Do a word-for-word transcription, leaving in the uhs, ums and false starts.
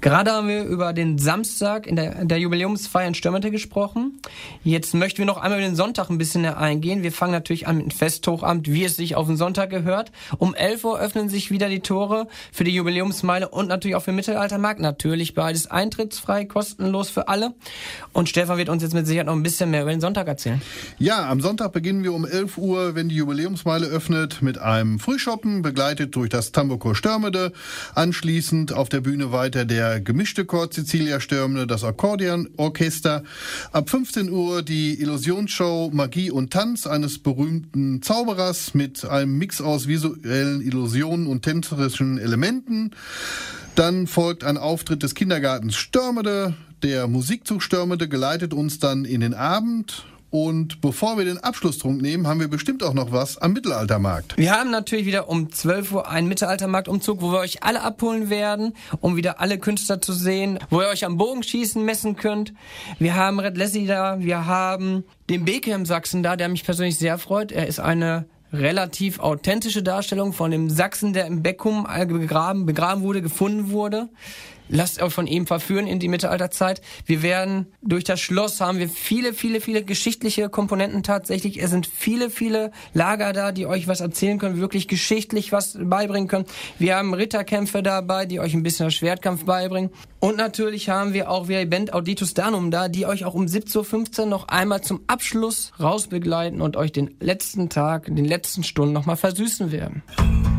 Gerade haben wir über den Samstag in der, in der Jubiläumsfeier in Störmerte gesprochen. Jetzt möchten wir noch einmal über den Sonntag ein bisschen eingehen. Wir fangen natürlich an mit dem Festhochabend, wie es sich auf den Sonntag gehört. Um elf Uhr öffnen sich wieder die Tore für die Jubiläumsmeile und natürlich auch für den Mittelaltermarkt. Natürlich beides eintrittsfrei, kostenlos für alle. Und Stefan wird uns jetzt mit Sicherheit noch ein bisschen mehr über den Sonntag erzählen. Ja, am Sonntag beginnen wir um elf Uhr, wenn die Jubiläumsmeile öffnet, mit einem Frühschoppen, begleitet durch das Tambourchor Störmede. Anschließend auf der Bühne weiter der gemischte Chor Cecilia Störmede, das Akkordeonorchester. Ab fünfzehn Uhr die Illusionsshow Magie und Tanz eines berühmten Zauberers mit einem Mix aus visuellen Illusionen und tänzerischen Elementen. Dann folgt ein Auftritt des Kindergartens Störmede. Der Musikzug Störmede geleitet uns dann in den Abend. Und bevor wir den Abschlusstrunk nehmen, haben wir bestimmt auch noch was am Mittelaltermarkt. Wir haben natürlich wieder um zwölf Uhr einen Mittelaltermarktumzug, wo wir euch alle abholen werden, um wieder alle Künstler zu sehen, wo ihr euch am Bogenschießen messen könnt. Wir haben Red Lassie da, wir haben den Beke im Sachsen da, der mich persönlich sehr freut. Er ist eine relativ authentische Darstellung von dem Sachsen, der im Beckum begraben, begraben wurde, gefunden wurde. Lasst euch von ihm verführen in die Mittelalterzeit. Wir werden, durch das Schloss haben wir viele, viele, viele geschichtliche Komponenten tatsächlich. Es sind viele, viele Lager da, die euch was erzählen können, wirklich geschichtlich was beibringen können. Wir haben Ritterkämpfe dabei, die euch ein bisschen das Schwertkampf beibringen. Und natürlich haben wir auch wieder die Band Auditus Danum da, die euch auch um siebzehn Uhr fünfzehn noch einmal zum Abschluss rausbegleiten und euch den letzten Tag, den letzten Stunden nochmal versüßen werden.